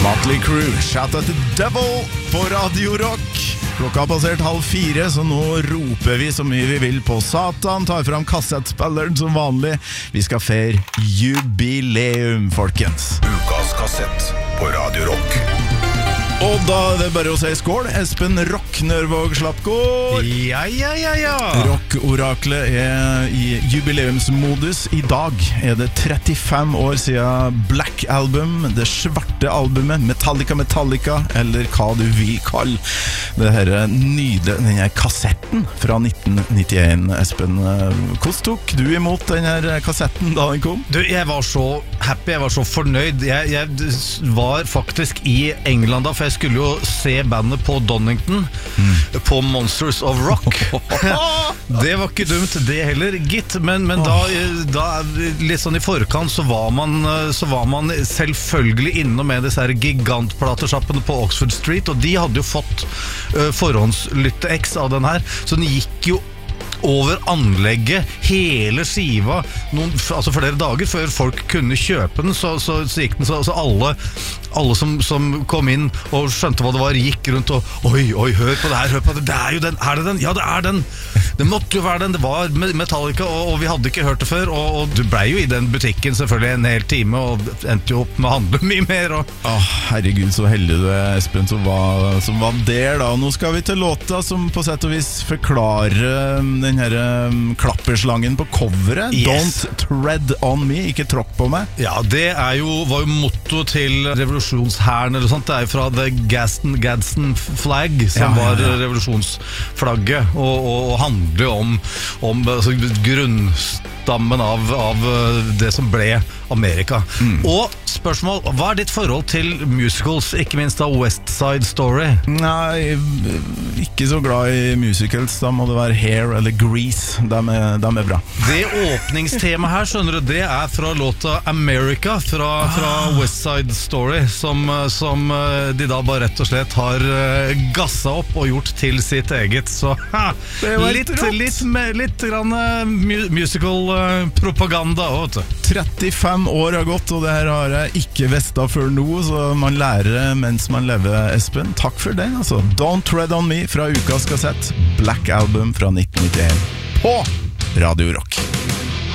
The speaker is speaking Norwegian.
Motley Crue, Shout at the Devil på Radio Rock. Klokka har passert 3:30, så nå roper vi så mye vi vil på Satan. Tar fram kassettspilleren som vanlig. Vi skal feire jubileum, folkens. Ukas kassett på Radio Rock. Og da er det bare å si skål. Espen Rock Nørvåg Slappgård. Ja. Rock-oraklet er i jubileumsmodus. I dag er det 35 år siden Black Album, det svarte albumet, Metallica, eller hva du vil kalle det her nydelige, denne kassetten fra 1991, Espen. Hvordan tok du imot denne kassetten da den kom? Du, jeg var så happy, jeg var så fornøyd. Jeg var faktisk i England da, for jeg skulle jo se bandet på Donington på Monsters of Rock. Det var ikke dumt det heller, gitt. Men da litt sånn i forkant så var man selvfølgelig innom med disse her gigantplatesjappene på Oxford Street, og de hadde jo fått forhåndslytte-X av den her, så den gikk jo over anlegget, hele skiva, altså flere dager før folk kunne kjøpe den, så gikk den, så alle som kom inn og skjønte hva det var, gikk rundt og oi, hør på det her, det er jo den, er det den? Ja, det er den! Det måtte jo være den, det var Metallica, og vi hadde ikke hørt det før, og du ble jo i den butikken selvfølgelig en hel time, og endte jo opp med å handle mye mer. Herregud, så heldig du er, Espen, som var der da. Nå skal vi til låta som på sett og vis forklarer den her klapperslangen på coveret. Yes. Don't tread on me, ikke tråkk på meg. Ja, det var jo motto til revolusjonshæren eller sånt. Det er jo fra The Gadsden Flag, som var revolusjonsflagget, og handler om altså, grunnstammen av det som ble Amerika. Og spørsmål, hva er ditt forhold til musicals, ikke minst av West Side Story? Nei, ikke så glad i musicals. Da må det være Hair eller Grease. De er bra. Det åpningstemaet her, skjønner du, det er fra låta America fra West Side Story, som de da bare rett og slett har gasset opp og gjort til sitt eget. Så litt grann musical propaganda også, vet du. 35 år har gått, og det her har jeg ikke vestet før nå, så man lærer mens man lever, Espen. Takk for den, altså. Don't Tread on Me fra ukas kassett, Black Album fra 1991 på Radio Rock.